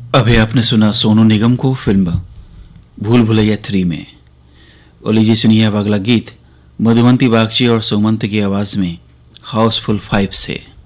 अभी आपने सुना सोनू निगम को फिल्म भूल भुलैया 3 में। और लीजिए सुनिए अब अगला गीत मधुवंती बागची और सुमंत की आवाज में हाउसफुल 5 से।